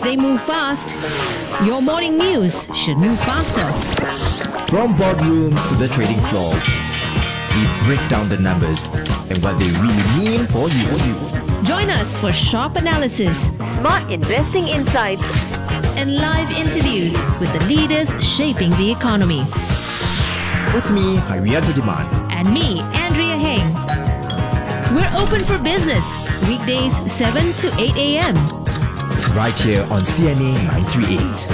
they move fast, your morning news should move faster. From boardrooms to the trading floor, we break down the numbers and what they really mean for you. Join us for sharp analysis, smart investing insights, and live interviews with the leaders shaping the economy. With me, Harianto Diman. And me, Andrea Heng. We're open for business, weekdays 7 to 8 a.m. Right here on CNA 938.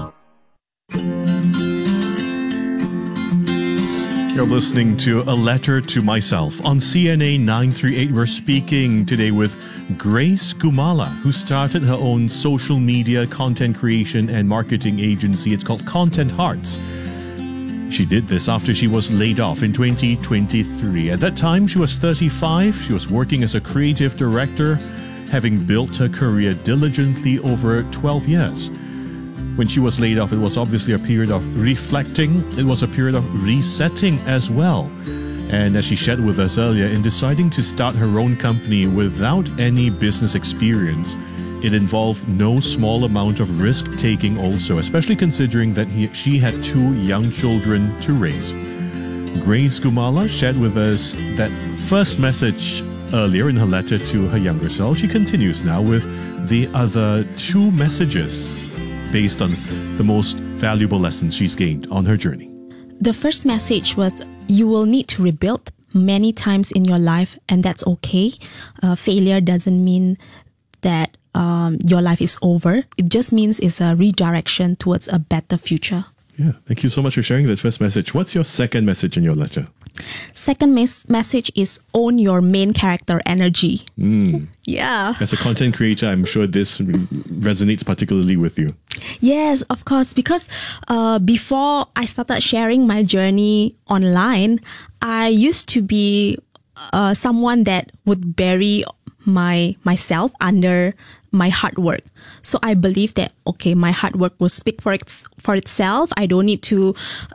You're listening to A Letter to Myself on CNA 938. We're speaking today with Grace Gumala, who started her own social media content creation and marketing agency. It's called Content Hearts. She did this after she was laid off in 2023. At that time, she was 35. She was working as a creative director, having built her career diligently over 12 years. When she was laid off, it was obviously a period of reflecting. It was a period of resetting as well. And as she shared with us earlier, in deciding to start her own company without any business experience, it involved no small amount of risk-taking also, especially considering that she had 2 young children to raise. Grace Gumala shared with us that first message earlier in her letter to her younger self. She continues now with the other 2 messages based on the most valuable lessons she's gained on her journey. The first message was, you will need to rebuild many times in your life, and that's okay. Failure doesn't mean that your life is over. It just means it's a redirection towards a better future. Yeah, thank you so much for sharing that first message. What's your second message in your letter? Second message is own your main character energy. Yeah. As a content creator, I'm sure this resonates particularly with you. Yes, of course, because before I started sharing my journey online, I used to be someone that would bury myself under my hard work. So I believe that, okay, my hard work will speak for itself. I don't need to,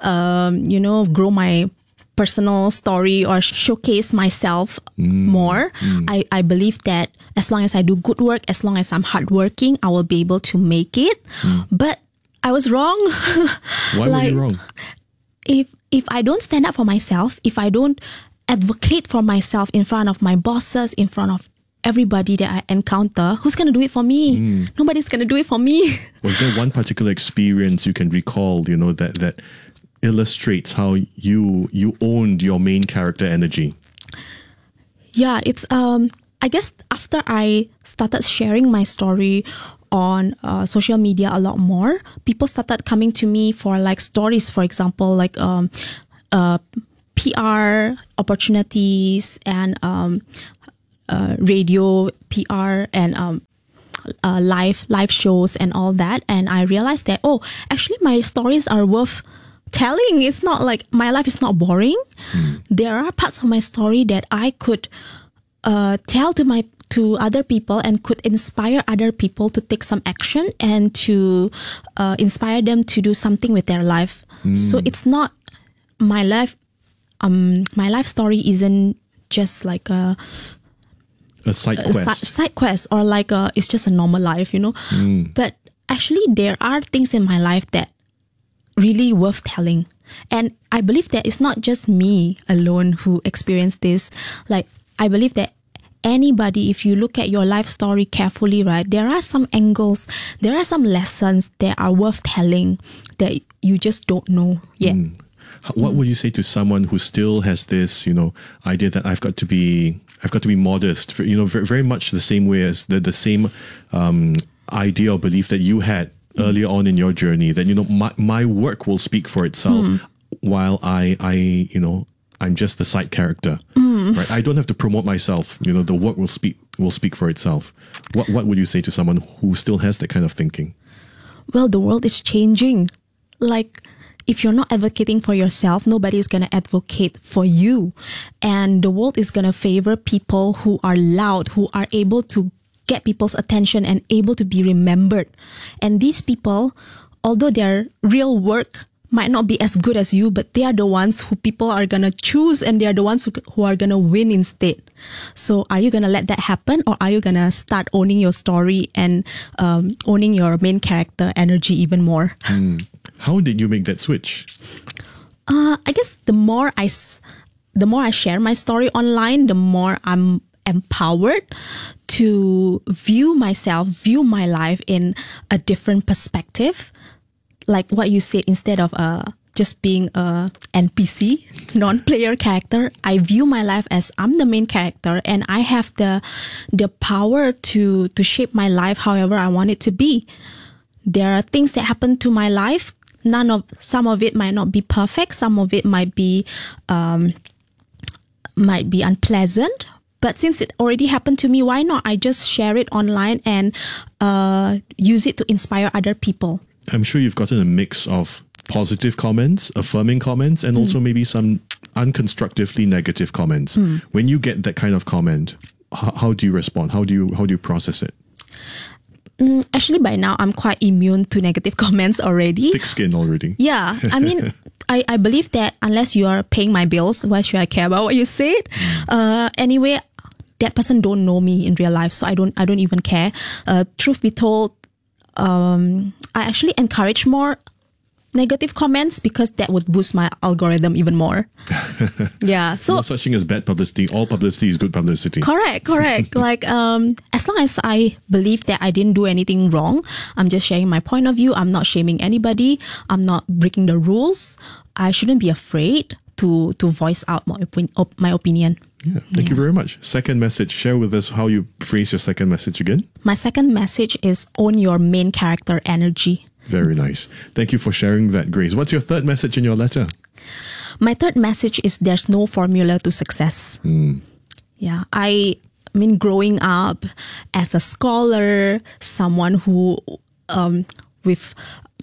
grow my personal story or showcase myself more. I believe that as long as I do good work, as long as I'm hardworking, I will be able to make it. But I was wrong. Why were you wrong? If I don't stand up for myself, if I don't advocate for myself in front of my bosses, in front of everybody that I encounter, who's going to do it for me? Nobody's going to do it for me. Was there one particular experience you can recall, that illustrates how you owned your main character energy? Yeah, it's I guess after I started sharing my story on social media a lot more, people started coming to me for like stories, for example, like PR opportunities and radio PR and live shows and all that. And I realized that, actually my stories are worth telling. It's not like my life is not boring. There are parts of my story that I could tell to other people and could inspire other people to take some action and to inspire them to do something with their life. So it's not my life. My life story isn't just like a side quest. Side quest, or like it's just a normal life, But actually, there are things in my life that really worth telling. And I believe that it's not just me alone who experienced this. Like, I believe that anybody, if you look at your life story carefully, right, there are some angles, there are some lessons that are worth telling that you just don't know yet. What would you say to someone who still has this, idea that I've got to be modest, very much the same way as the same idea or belief that you had earlier on in your journey, that, my work will speak for itself while I'm just the side character, right? I don't have to promote myself. The work will speak for itself. What would you say to someone who still has that kind of thinking? Well, the world is changing. Like, if you're not advocating for yourself, nobody is going to advocate for you. And the world is going to favor people who are loud, who are able to get people's attention and able to be remembered. And these people, although their real work might not be as good as you, but they are the ones who people are going to choose, and they are the ones who are going to win instead. So are you going to let that happen, or are you going to start owning your story and owning your main character energy even more? How did you make that switch? I guess the more I share my story online, the more I'm empowered to view my life in a different perspective. Like what you said, instead of just being a NPC, non-player character, I view my life as I'm the main character, and I have the power to shape my life however I want it to be. There are things that happen to my life. Some of it might not be perfect. Some of it might be unpleasant. But since it already happened to me, why not I just share it online and use it to inspire other people? I'm sure you've gotten a mix of positive comments, affirming comments, and also maybe some unconstructively negative comments. When you get that kind of comment, how do you respond? How do you process it? Actually, by now, I'm quite immune to negative comments already. Thick skin already. Yeah. I mean, I believe that unless you are paying my bills, why should I care about what you said? Anyway, that person don't know me in real life, so I don't even care. Truth be told, I actually encourage more negative comments because that would boost my algorithm even more. Yeah. So no such thing as bad publicity. All publicity is good publicity. Correct. Like, as long as I believe that I didn't do anything wrong, I'm just sharing my point of view. I'm not shaming anybody. I'm not breaking the rules. I shouldn't be afraid to voice out my opinion. Yeah, thank you very much. Second message. Share with us how you phrase your second message again. My second message is own your main character energy. Very nice. Thank you for sharing that, Grace. What's your third message in your letter? My third message is there's no formula to success. Yeah, I mean, growing up as a scholar, someone who with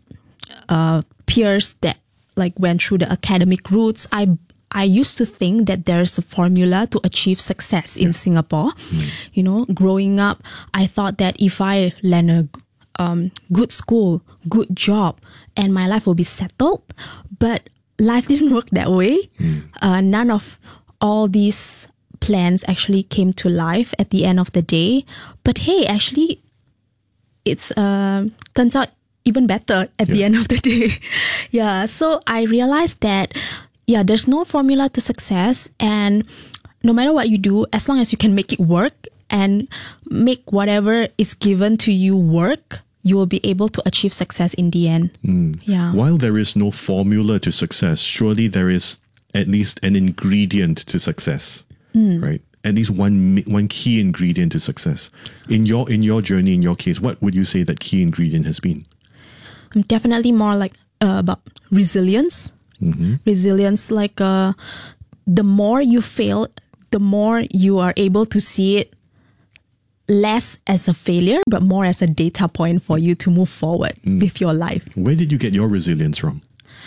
peers that like went through the academic routes, I used to think that there's a formula to achieve success in Singapore. You know, growing up, I thought that if I land a good school, good job, and my life will be settled. But life didn't work that way. None of all these plans actually came to life at the end of the day. But hey, actually, it's turns out even better at the end of the day. Yeah, so I realized that there's no formula to success, and no matter what you do, as long as you can make it work and make whatever is given to you work, you will be able to achieve success in the end. Yeah. While there is no formula to success, surely there is at least an ingredient to success, right? At least one key ingredient to success. In your journey, in your case, what would you say that key ingredient has been? Definitely more like about resilience. Resilience, like the more you fail, the more you are able to see it less as a failure, but more as a data point for you to move forward with your life. Where did you get your resilience from?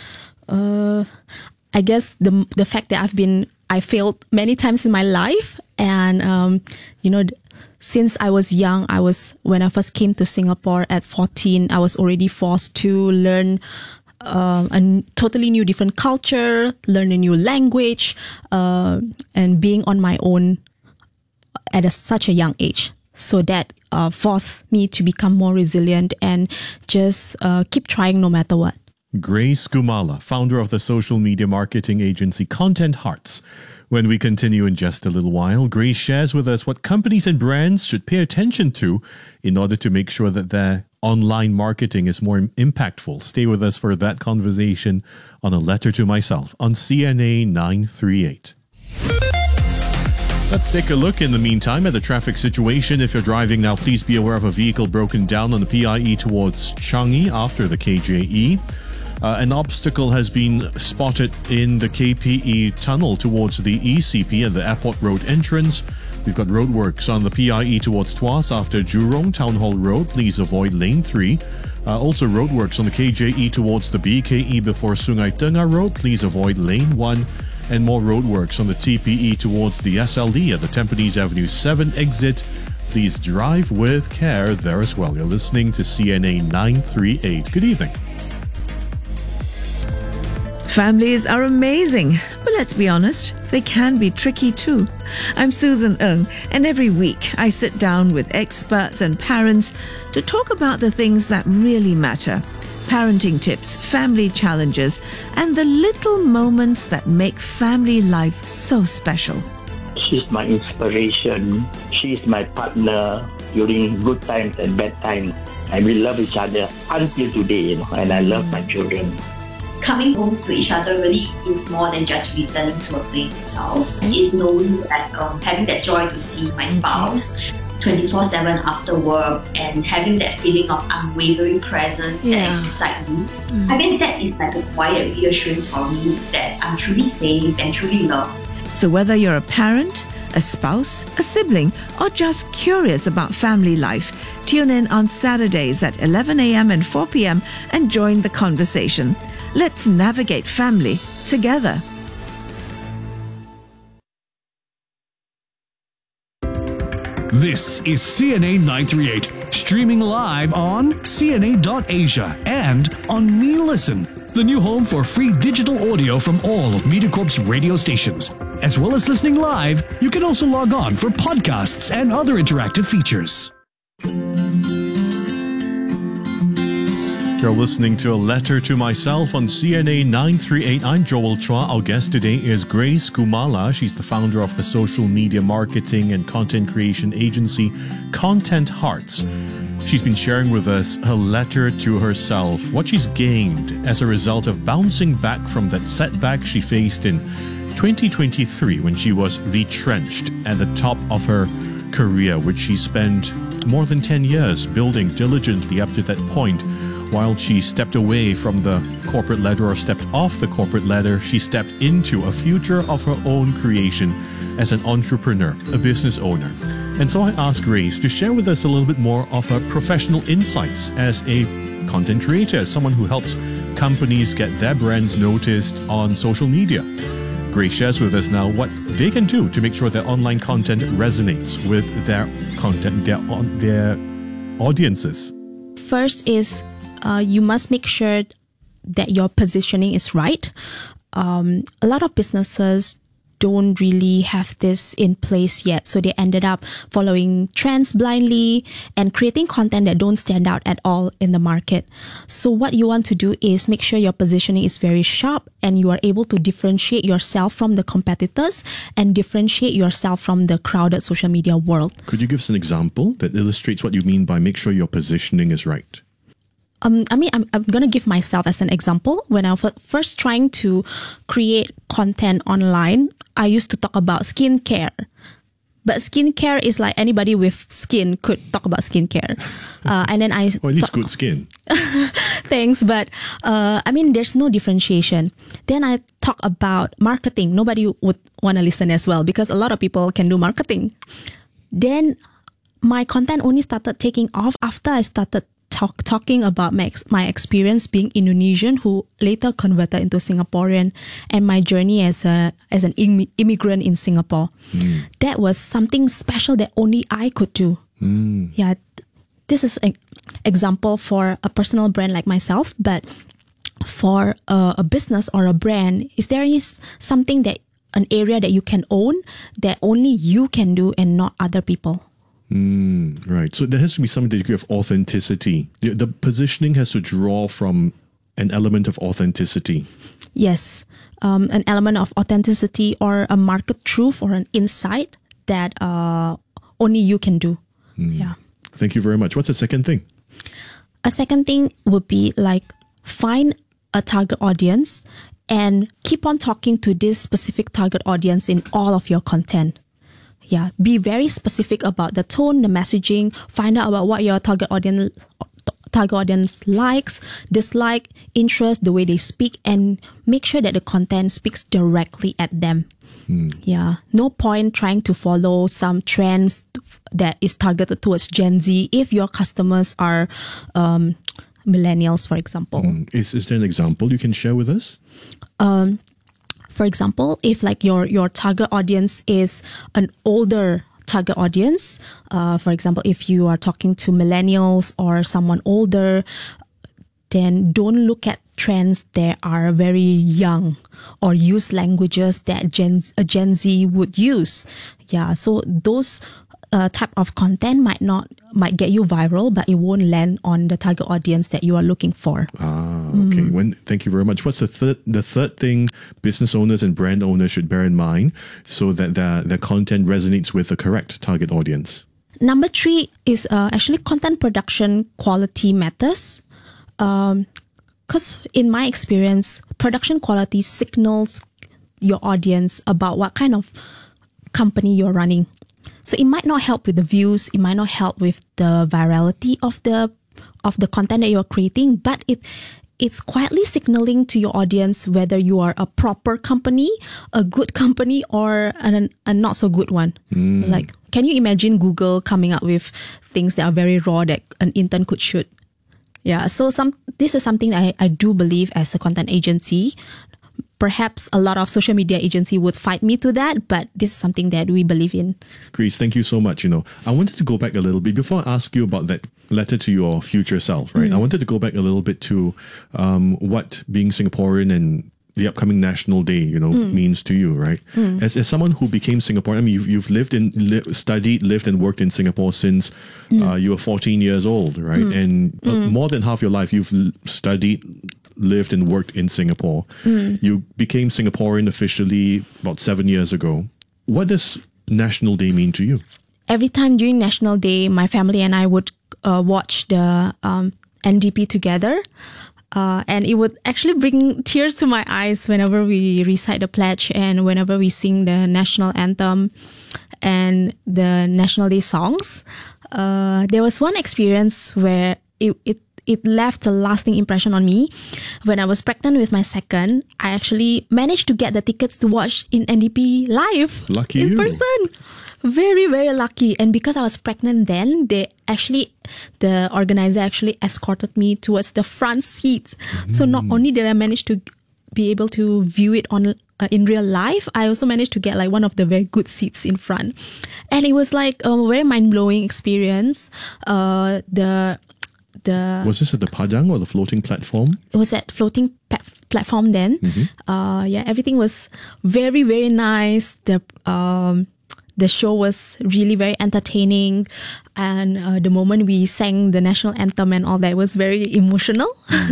I guess the fact that I failed many times in my life, and since I was young, when I first came to Singapore at 14, I was already forced to learn a totally new different culture, learn a new language, and being on my own at such a young age. So that forced me to become more resilient and just keep trying no matter what. Grace Gumala, founder of the social media marketing agency Content Hearts. When we continue in just a little while, Grace shares with us what companies and brands should pay attention to in order to make sure that their online marketing is more impactful. Stay with us for that conversation on A Letter to Myself on CNA 938. Let's take a look in the meantime at the traffic situation. If you're driving now, please be aware of a vehicle broken down on the PIE towards Changi after the KJE. An obstacle has been spotted in the KPE tunnel towards the ECP at the Airport Road entrance. We've got roadworks on the PIE towards Tuas after Jurong Town Hall Road. Please avoid lane 3. Also roadworks on the KJE towards the BKE before Sungai Tengah Road. Please avoid lane 1. And more roadworks on the TPE towards the SLE at the Tampines Avenue 7 exit. Please drive with care there as well. You're listening to CNA 938. Good evening. Families are amazing, but let's be honest, they can be tricky too. I'm Susan Ng, and every week I sit down with experts and parents to talk about the things that really matter. Parenting tips, family challenges, and the little moments that make family life so special. She's my inspiration. She's my partner during good times and bad times. And we love each other until today, and I love my children. Coming home to each other really is more than just returning to a place itself. It's knowing that having that joy to see my spouse 24/7 after work and having that feeling of unwavering presence that is beside me. I guess that is like a quiet reassurance for me that I'm truly safe and truly loved. So whether you're a parent, a spouse, a sibling, or just curious about family life, tune in on Saturdays at 11 a.m. and 4 p.m. and join the conversation. Let's navigate family together. This is CNA 938, streaming live on CNA.Asia and on Me Listen, the new home for free digital audio from all of MediaCorp's radio stations. As well as listening live, you can also log on for podcasts and other interactive features. You're listening to A Letter to Myself on CNA 938. I'm Joel Chua. Our guest today is Grace Gumala. She's the founder of the social media marketing and content creation agency Content Hearts. She's been sharing with us her letter to herself, what she's gained as a result of bouncing back from that setback she faced in 2023 when she was retrenched at the top of her career, which she spent more than 10 years building diligently up to that point. While she stepped away from the corporate ladder or stepped off the corporate ladder, she stepped into a future of her own creation as an entrepreneur, a business owner. And so I asked Grace to share with us a little bit more of her professional insights as a content creator, as someone who helps companies get their brands noticed on social media. Grace shares with us now what they can do to make sure their online content resonates with their content, their audiences. First is you must make sure that your positioning is right. A lot of businesses don't really have this in place yet. So they ended up following trends blindly and creating content that don't stand out at all in the market. So what you want to do is make sure your positioning is very sharp and you are able to differentiate yourself from the competitors and differentiate yourself from the crowded social media world. Could you give us an example that illustrates what you mean by make sure your positioning is right? I'm going to give myself as an example. When I was first trying to create content online, I used to talk about skincare. But skincare is like anybody with skin could talk about skincare. And then at least good skin. Thanks. But there's no differentiation. Then I talk about marketing. Nobody would want to listen as well because a lot of people can do marketing. Then my content only started taking off after I started talking about my experience being Indonesian who later converted into Singaporean and my journey as an immigrant in Singapore. That was something special that only I could do. Yeah, this is an example for a personal brand like myself, but for a business or a brand, is there something that an area that you can own that only you can do and not other people? Right. So there has to be some degree of authenticity. The positioning has to draw from an element of authenticity. Yes. An element of authenticity or a market truth or an insight that only you can do. Yeah. Thank you very much. What's the second thing? A second thing would be like find a target audience and keep on talking to this specific target audience in all of your content. Yeah, be very specific about the tone, the messaging, find out about what your target audience likes, dislike, interest, the way they speak, and make sure that the content speaks directly at them. Yeah, no point trying to follow some trends that is targeted towards Gen Z if your customers are millennials, for example. Is there an example you can share with us? For example, if like your target audience is an older target audience, for example, if you are talking to millennials or someone older, then don't look at trends that are very young or use languages that a Gen Z would use. Yeah, so those type of content might get you viral, but it won't land on the target audience that you are looking for. Okay. Thank you very much. What's the third thing business owners and brand owners should bear in mind so that their content resonates with the correct target audience? Number 3 is actually content production quality matters. Because in my experience, production quality signals your audience about what kind of company you're running. So it might not help with the views, it might not help with the virality of the content that you're creating, but it's quietly signaling to your audience whether you are a proper company, a good company, or a not so good one. Like, can you imagine Google coming up with things that are very raw that an intern could shoot? Yeah, so this is something that I do believe as a content agency. Perhaps a lot of social media agency would fight me to that, but this is something that we believe in. Grace, thank you so much. I wanted to go back a little bit before I ask you about that letter to your future self, right? I wanted to go back a little bit to what being Singaporean and the upcoming National Day, means to you, right? As someone who became Singaporean, I mean, you've lived and worked in Singapore since you were 14 years old, right? And more than half your life, you've studied, lived and worked in Singapore. You became Singaporean officially about 7 years ago. What does National Day mean to you? Every time during National Day, my family and I would watch the NDP together. And it would actually bring tears to my eyes whenever we recite the pledge and whenever we sing the national anthem and the National Day songs. There was one experience where it left a lasting impression on me. When I was pregnant with my second, I actually managed to get the tickets to watch in NDP live. Lucky in you. person. Very, very lucky. And because I was pregnant then, the organizer actually escorted me towards the front seat. So not only did I manage to be able to view it on in real life, I also managed to get like one of the very good seats in front. And it was like a very mind-blowing experience. Was this at the Padang or the floating platform? It was at floating platform then. Everything was very, very nice. The show was really very entertaining, and the moment we sang the national anthem and all that was very emotional.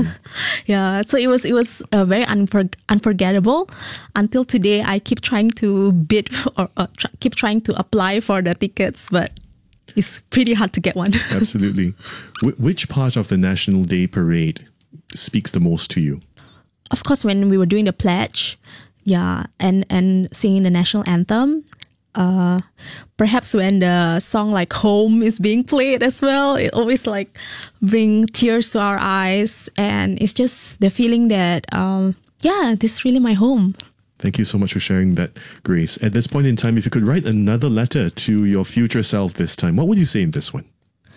So it was very unforgettable. Until today, I keep trying to bid or keep trying to apply for the tickets, but it's pretty hard to get one. Absolutely. Which part of the National Day parade speaks the most to you? Of course, when we were doing the pledge, and singing the national anthem. Perhaps when the song like Home is being played as well, it always like bring tears to our eyes, and it's just the feeling that this is really my home. Thank you so much for sharing that, Grace. At this point in time, if you could write another letter to your future self this time, what would you say in this one?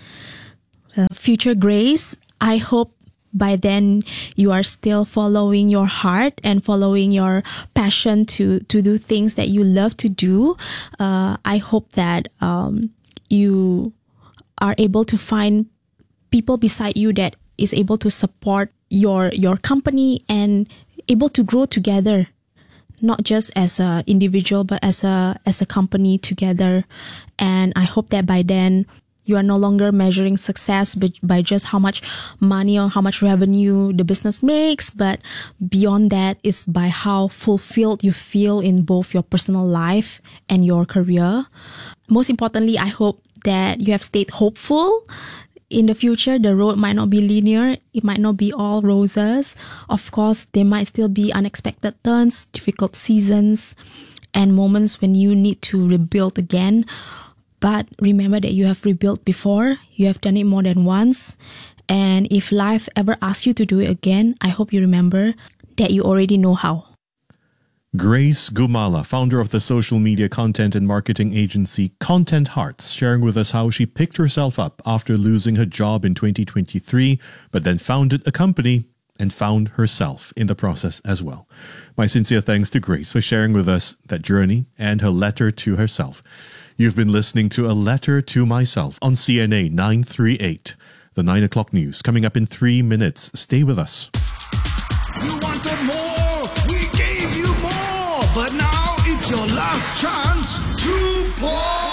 Future Grace, I hope by then you are still following your heart and following your passion to do things that you love to do. I hope that you are able to find people beside you that is able to support your company and able to grow together, not just as an individual but as a company together. And I hope that by then you are no longer measuring success by just how much money or how much revenue the business makes, but beyond that is by how fulfilled you feel in both your personal life and your career. Most importantly, I hope that you have stayed hopeful. In the future, the road might not be linear. It might not be all roses. Of course, there might still be unexpected turns, difficult seasons, and moments when you need to rebuild again. But remember that you have rebuilt before. You have done it more than once. And if life ever asks you to do it again, I hope you remember that you already know how. Grace Gumala, founder of the social media content and marketing agency Content Hearts, sharing with us how she picked herself up after losing her job in 2023, but then founded a company and found herself in the process as well. My sincere thanks to Grace for sharing with us that journey and her letter to herself. You've been listening to A Letter to Myself on CNA 938. The 9 o'clock news coming up in 3 minutes. Stay with us. You wanted more, we gave you more, but now it's your last chance to pour.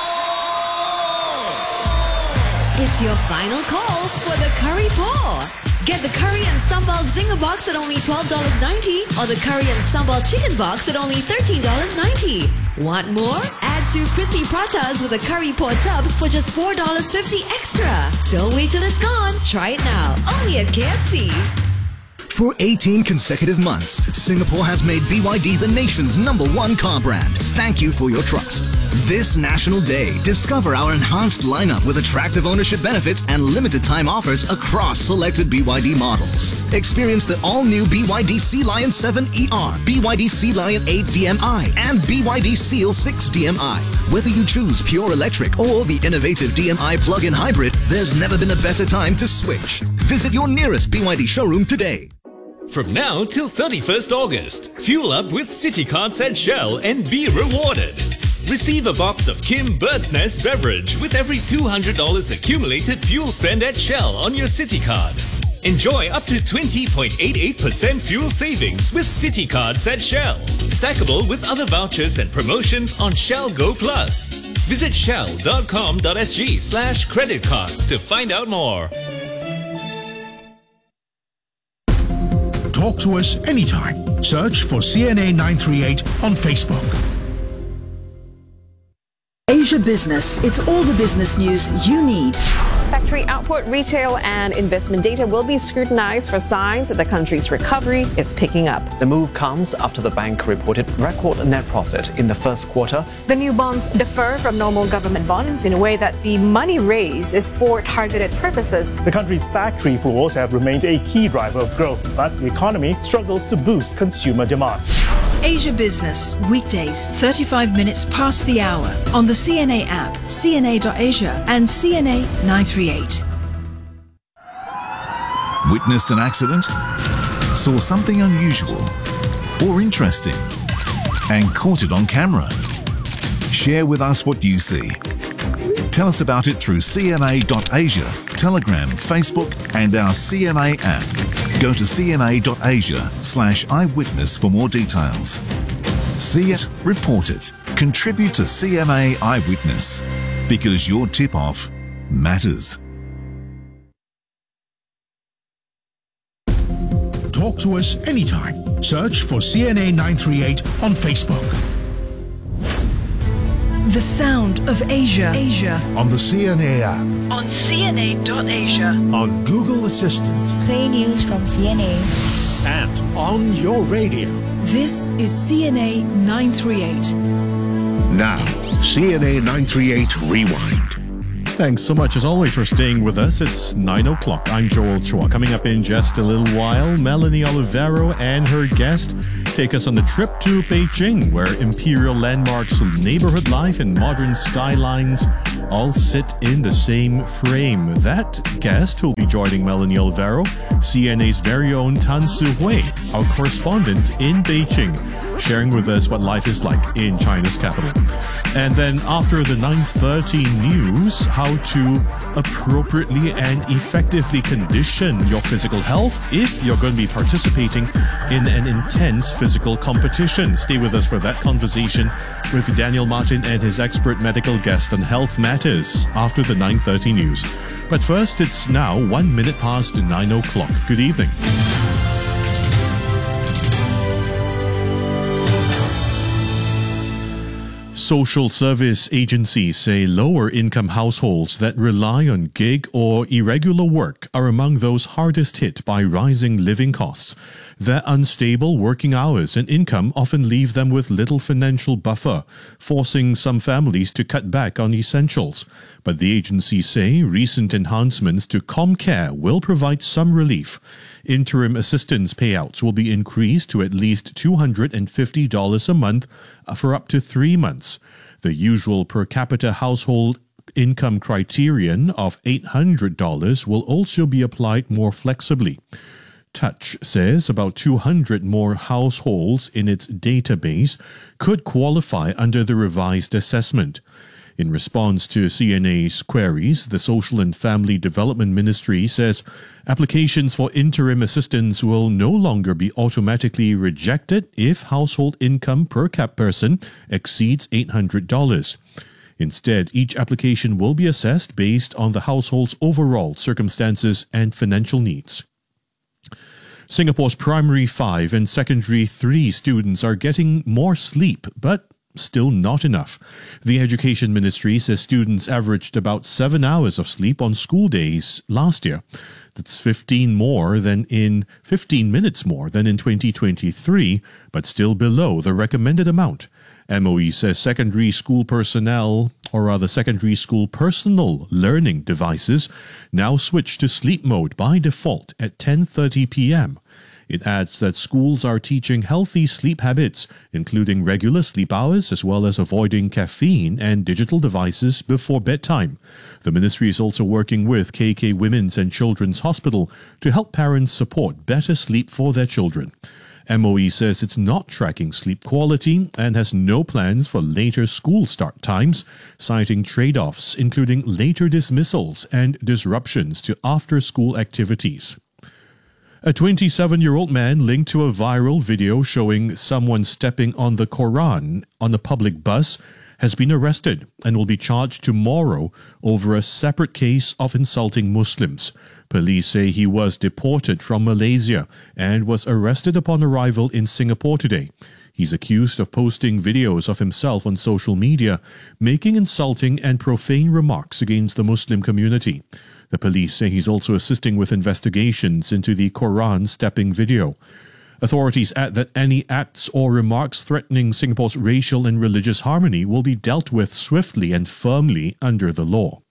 It's your final call for the curry pour. Get the curry and sambal zinger box at only $12.90 or the curry and sambal chicken box at only $13.90. Want more? Add 2 crispy pratas with a curry pour tub for just $4.50 extra. Don't wait till it's gone. Try it now. Only at KFC. For 18 consecutive months, Singapore has made BYD the nation's #1 car brand. Thank you for your trust. This National Day, discover our enhanced lineup with attractive ownership benefits and limited time offers across selected BYD models. Experience the all-new BYD Sea Lion 7 ER, BYD Sea Lion 8 DMI, and BYD Seal 6 DMI. Whether you choose pure electric or the innovative DMI plug-in hybrid, there's never been a better time to switch. Visit your nearest BYD showroom today. From now till 31st August, fuel up with City Cards at Shell and be rewarded. Receive a box of Kim Bird's Nest beverage with every $200 accumulated fuel spend at Shell on your City Card. Enjoy up to 20.88% fuel savings with City Cards at Shell. Stackable with other vouchers and promotions on Shell Go Plus. Visit shell.com.sg/credit cards to find out more. Talk to us anytime. Search for CNA 938 on Facebook. Asia Business. It's all the business news you need. Factory output, retail and investment data will be scrutinized for signs that the country's recovery is picking up. The move comes after the bank reported record net profit in the first quarter. The new bonds differ from normal government bonds in a way that the money raised is for targeted purposes. The country's factory floors have remained a key driver of growth, but the economy struggles to boost consumer demand. Asia Business, weekdays, 35 minutes past the hour on the CNA app, CNA.Asia and CNA 938. Witnessed an accident? Saw something unusual or interesting and caught it on camera? Share with us what you see. Tell us about it through CNA.Asia, Telegram, Facebook and our CNA app. Go to cna.asia/eyewitness for more details. See it, report it, contribute to CNA Eyewitness, because your tip-off matters. Talk to us anytime. Search for CNA 938 on Facebook. The sound of Asia. Asia. On the CNA app. On CNA.Asia. On Google Assistant. Play news from CNA. And on your radio. This is CNA 938. Now, CNA 938 Rewind. Thanks so much, as always, for staying with us. It's 9 o'clock. I'm Joel Chua. Coming up in just a little while, Melanie Olivero and her guest take us on the trip to Beijing, where imperial landmarks, neighborhood life, and modern skylines all sit in the same frame. That guest who'll be joining Melanie Olivero, CNA's very own Tan Su-Hui, our correspondent in Beijing, sharing with us what life is like in China's capital. And then after the 9:30 news, how to appropriately and effectively condition your physical health if you're going to be participating in an intense physical competition. Stay with us for that conversation with Daniel Martin and his expert medical guest on health matters after the 9:30 news. But first, it's now 1 minute past 9 o'clock. Good evening. Social service agencies say lower-income households that rely on gig or irregular work are among those hardest hit by rising living costs. Their unstable working hours and income often leave them with little financial buffer, forcing some families to cut back on essentials. But the agencies say recent enhancements to ComCare will provide some relief. Interim assistance payouts will be increased to at least $250 a month for up to 3 months. The usual per capita household income criterion of $800 will also be applied more flexibly. Touch says about 200 more households in its database could qualify under the revised assessment. In response to CNA's queries, the Social and Family Development Ministry says applications for interim assistance will no longer be automatically rejected if household income per person exceeds $800. Instead, each application will be assessed based on the household's overall circumstances and financial needs. Singapore's primary 5 and secondary 3 students are getting more sleep, but still not enough. The Education Ministry says students averaged about 7 hours of sleep on school days last year. That's 15 minutes more than in 2023, but still below the recommended amount. MOE says secondary school personal learning devices now switch to sleep mode by default at 10:30 p.m. It adds that schools are teaching healthy sleep habits, including regular sleep hours as well as avoiding caffeine and digital devices before bedtime. The ministry is also working with KK Women's and Children's Hospital to help parents support better sleep for their children. MOE says it's not tracking sleep quality and has no plans for later school start times, citing trade-offs including later dismissals and disruptions to after-school activities. A 27-year-old man linked to a viral video showing someone stepping on the Quran on a public bus has been arrested and will be charged tomorrow over a separate case of insulting Muslims. Police say he was deported from Malaysia and was arrested upon arrival in Singapore today. He's accused of posting videos of himself on social media, making insulting and profane remarks against the Muslim community. The police say he's also assisting with investigations into the Quran stepping video. Authorities add that any acts or remarks threatening Singapore's racial and religious harmony will be dealt with swiftly and firmly under the law.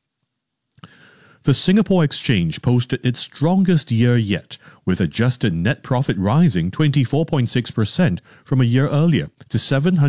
The Singapore Exchange posted its strongest year yet, with adjusted net profit rising 24.6% from a year earlier to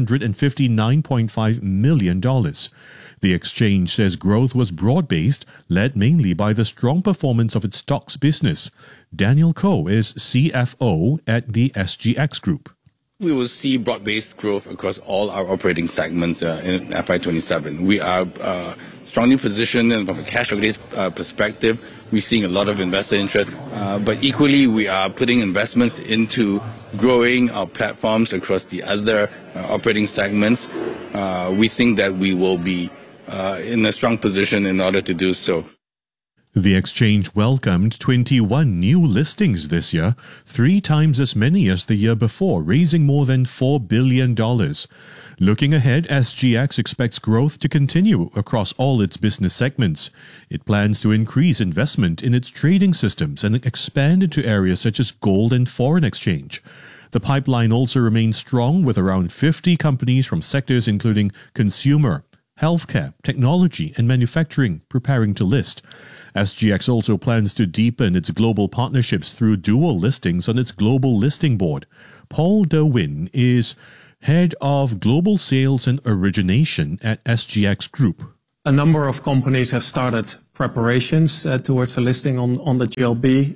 $759.5 million. The exchange says growth was broad-based, led mainly by the strong performance of its stocks business. Daniel Koh is CFO at the SGX Group. We will see broad-based growth across all our operating segments in FY27. We are strongly positioned from a cash equities perspective. We're seeing a lot of investor interest, but equally we are putting investments into growing our platforms across the other operating segments. We think that we will be in a strong position in order to do so. The exchange welcomed 21 new listings this year, 3 times as many as the year before, raising more than $4 billion. Looking ahead, SGX expects growth to continue across all its business segments. It plans to increase investment in its trading systems and expand into areas such as gold and foreign exchange. The pipeline also remains strong, with around 50 companies from sectors including consumer, healthcare, technology, and manufacturing preparing to list. SGX also plans to deepen its global partnerships through dual listings on its global listing board. Paul DeWin is head of global sales and origination at SGX Group. A number of companies have started preparations towards a listing on the GLB.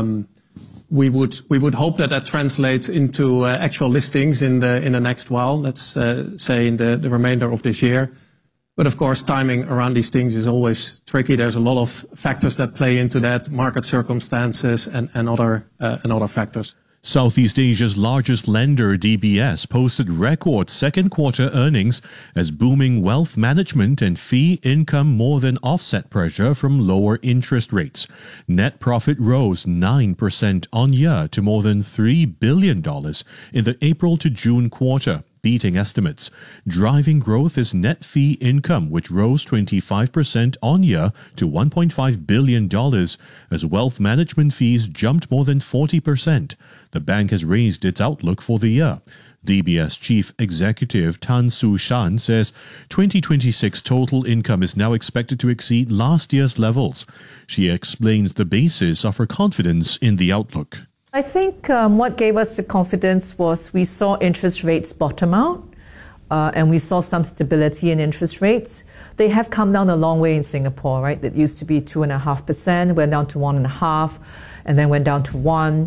We would hope that translates into actual listings in the next while. Let's say in the remainder of this year. But of course, timing around these things is always tricky. There's a lot of factors that play into that, market circumstances and other factors. Southeast Asia's largest lender, DBS, posted record second quarter earnings as booming wealth management and fee income more than offset pressure from lower interest rates. Net profit rose 9% on year to more than $3 billion in the April to June quarter, beating estimates. Driving growth is net fee income, which rose 25% on year to $1.5 billion, as wealth management fees jumped more than 40%. The bank has raised its outlook for the year. DBS Chief Executive Tan Su Shan says 2026 total income is now expected to exceed last year's levels. She explains the basis of her confidence in the outlook. I think what gave us the confidence was we saw interest rates bottom out and we saw some stability in interest rates. They have come down a long way in Singapore, right? It used to be 2.5%, went down to 1.5%, and then went down to 1%.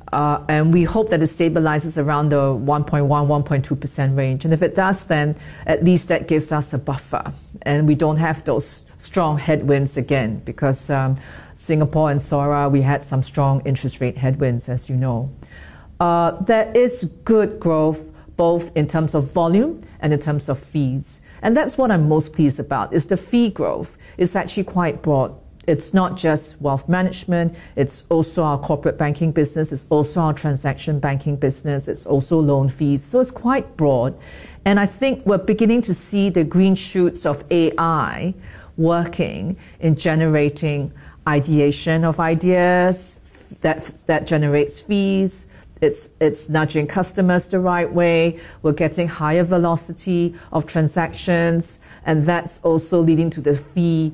And we hope that it stabilizes around the 1.1, 1.2% range. And if it does, then at least that gives us a buffer. And we don't have those strong headwinds again, because Singapore and SORA, we had some strong interest rate headwinds, as you know. There is good growth, both in terms of volume and in terms of fees. And that's what I'm most pleased about, is the fee growth is actually quite broad. It's not just wealth management, it's also our corporate banking business, it's also our transaction banking business, it's also loan fees. So it's quite broad. And I think we're beginning to see the green shoots of AI working in generating ideation of ideas that generates fees. It's nudging customers the right way. We're getting higher velocity of transactions, and that's also leading to the fee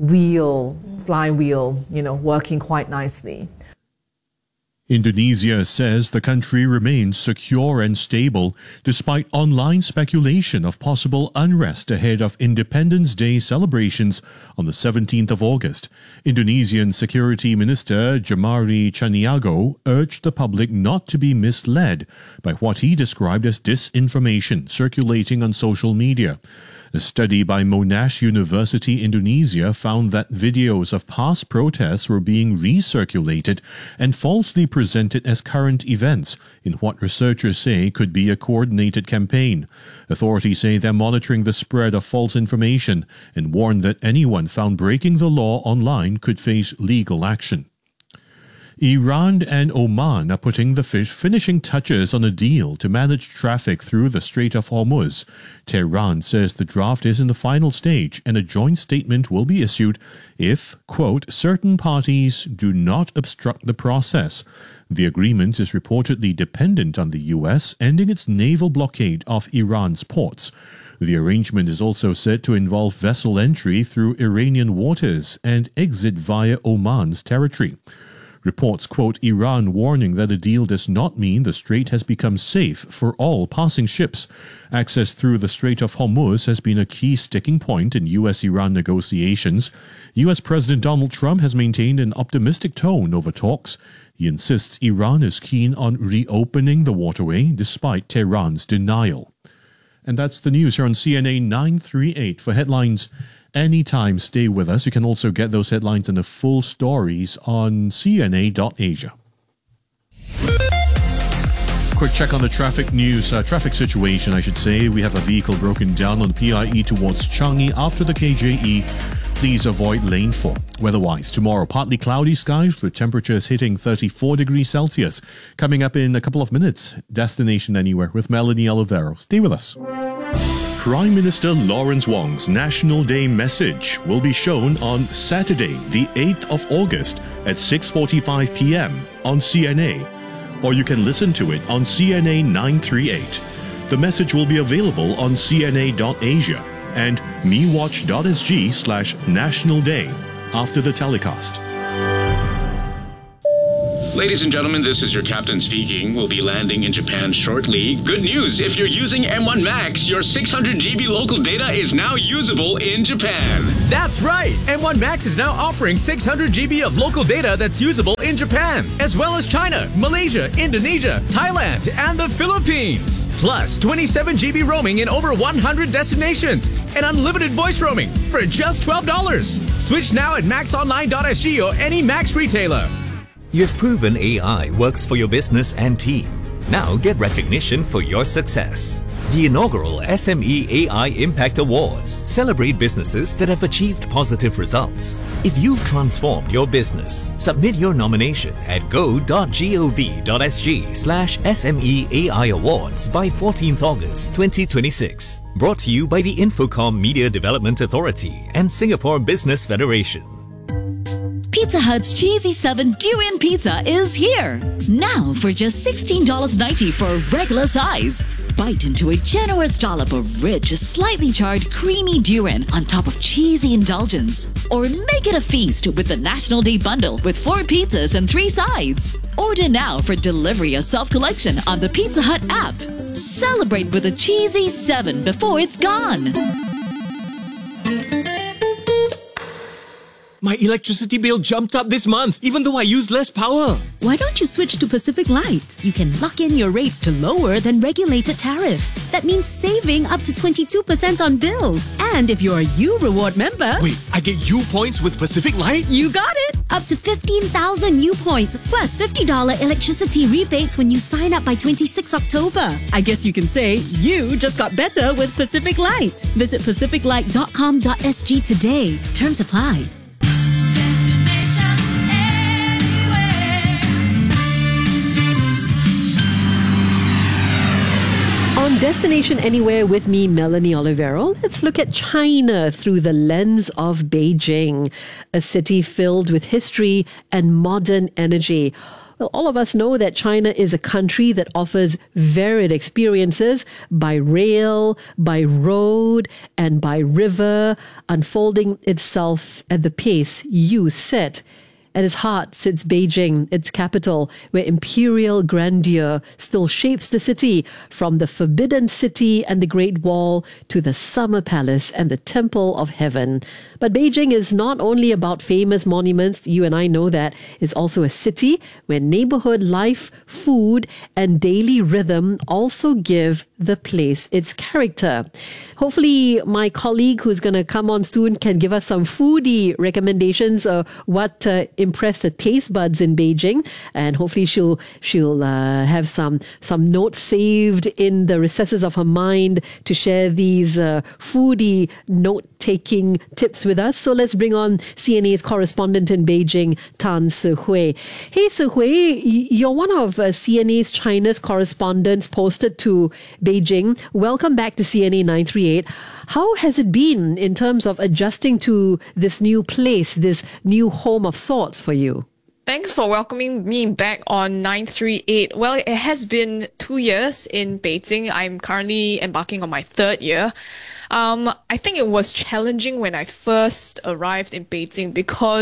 flywheel, working quite nicely. Indonesia says the country remains secure and stable despite online speculation of possible unrest ahead of Independence Day celebrations on the 17th of August. Indonesian Security Minister Jamari Chaniago urged the public not to be misled by what he described as disinformation circulating on social media. A study by Monash University Indonesia found that videos of past protests were being recirculated and falsely presented as current events in what researchers say could be a coordinated campaign. Authorities say they're monitoring the spread of false information and warn that anyone found breaking the law online could face legal action. Iran and Oman are putting the finishing touches on a deal to manage traffic through the Strait of Hormuz. Tehran says the draft is in the final stage and a joint statement will be issued if, quote, certain parties do not obstruct the process. The agreement is reportedly dependent on the U.S. ending its naval blockade of Iran's ports. The arrangement is also said to involve vessel entry through Iranian waters and exit via Oman's territory. Reports quote Iran warning that a deal does not mean the strait has become safe for all passing ships. Access through the Strait of Hormuz has been a key sticking point in U.S.-Iran negotiations. U.S. President Donald Trump has maintained an optimistic tone over talks. He insists Iran is keen on reopening the waterway despite Tehran's denial. And that's the news here on CNA 938. For headlines anytime, stay with us. You can also get those headlines and the full stories on CNA.Asia. Quick check on the traffic news, traffic situation, I should say. We have a vehicle broken down on the PIE towards Changi after the KJE. Please avoid lane 4. Weather-wise, tomorrow, partly cloudy skies with temperatures hitting 34 degrees Celsius. Coming up in a couple of minutes, Destination Anywhere with Melanie Olivero. Stay with us. Prime Minister Lawrence Wong's National Day message will be shown on Saturday, the 8th of August at 6:45 p.m. on CNA, or you can listen to it on CNA 938. The message will be available on CNA.Asia and mewatch.sg/National Day after the telecast. Ladies and gentlemen, this is your captain speaking. We'll be landing in Japan shortly. Good news, if you're using M1 Max, your 600 GB local data is now usable in Japan. That's right! M1 Max is now offering 600 GB of local data that's usable in Japan, as well as China, Malaysia, Indonesia, Thailand, and the Philippines. Plus 27 GB roaming in over 100 destinations, and unlimited voice roaming for just $12. Switch now at maxonline.sg or any Max retailer. You've proven AI works for your business and team. Now get recognition for your success. The inaugural SME AI Impact Awards celebrate businesses that have achieved positive results. If you've transformed your business, submit your nomination at go.gov.sg/SME AI Awards by 14th August 2026. Brought to you by the Infocom Media Development Authority and Singapore Business Federation. Pizza Hut's Cheesy 7 Durian Pizza is here! Now for just $16.90 for a regular size. Bite into a generous dollop of rich, slightly charred, creamy durian on top of cheesy indulgence. Or make it a feast with the National Day Bundle with 4 pizzas and 3 sides. Order now for delivery or self-collection on the Pizza Hut app. Celebrate with a Cheesy 7 before it's gone. My electricity bill jumped up this month, even though I used less power. Why don't you switch to Pacific Light? You can lock in your rates to lower than regulated tariff. That means saving up to 22% on bills. And if you're a U Reward member... Wait, I get U points with Pacific Light? You got it! Up to 15,000 U points, plus $50 electricity rebates when you sign up by 26 October. I guess you can say you just got better with Pacific Light. Visit pacificlight.com.sg today. Terms apply. On Destination Anywhere with me, Melanie Olivero, let's look at China through the lens of Beijing, a city filled with history and modern energy. Well, all of us know that China is a country that offers varied experiences by rail, by road, and by river, unfolding itself at the pace you set. At its heart sits Beijing, its capital, where imperial grandeur still shapes the city, from the Forbidden City and the Great Wall to the Summer Palace and the Temple of Heaven. But Beijing is not only about famous monuments, you and I know that. It's also a city where neighborhood life, food, and daily rhythm also give the place its character. Hopefully, my colleague who's going to come on soon can give us some foodie recommendations of what impressed her taste buds in Beijing, and hopefully she'll have some notes saved in the recesses of her mind to share these foodie note-taking tips with us. So let's bring on CNA's correspondent in Beijing, Tan Sihui. Hey Sihui, you're one of CNA's China's correspondents posted to Beijing. Welcome back to CNA 938. How has it been in terms of adjusting to this new place, this new home of sorts for you? Thanks for welcoming me back on 938. Well, it has been 2 years in Beijing. I'm currently embarking on my third year. I think it was challenging when I first arrived in Beijing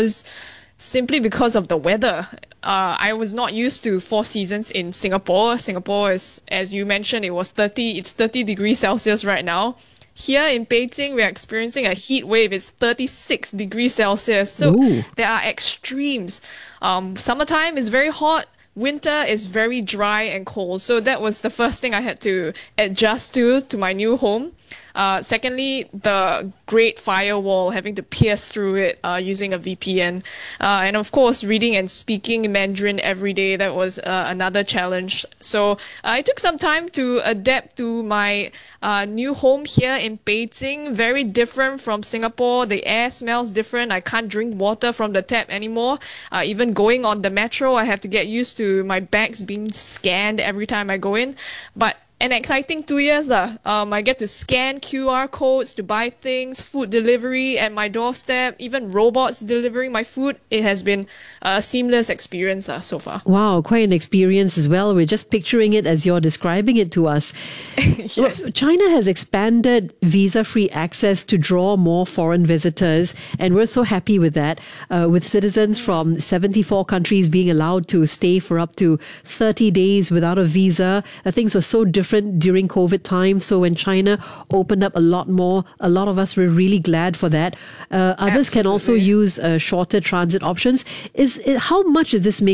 simply because of the weather. I was not used to 4 seasons in Singapore. Singapore is, as you mentioned, it's 30 degrees Celsius right now. Here in Beijing, we're experiencing a heat wave. It's 36 degrees Celsius. So there are extremes. Summertime is very hot. Winter is very dry and cold. So that was the first thing I had to adjust to my new home. Secondly, the Great Firewall, having to pierce through it using a VPN. And of course, reading and speaking Mandarin every day, that was another challenge. So I took some time to adapt to my new home here in Beijing. Very different from Singapore. The air smells different. I can't drink water from the tap anymore. Even going on the metro, I have to get used to my bags being scanned every time I go in. But an exciting 2 years. I get to scan QR codes to buy things, food delivery at my doorstep, even robots delivering my food. It has been a seamless experience so far. Wow, quite an experience as well. We're just picturing it as you're describing it to us. Yes. China has expanded visa-free access to draw more foreign visitors, and we're so happy with that, with citizens from 74 countries being allowed to stay for up to 30 days without a visa. Things were so different during COVID time. So when China opened up a lot more, a lot of us were really glad for that. Others can also use shorter transit options. How much does this make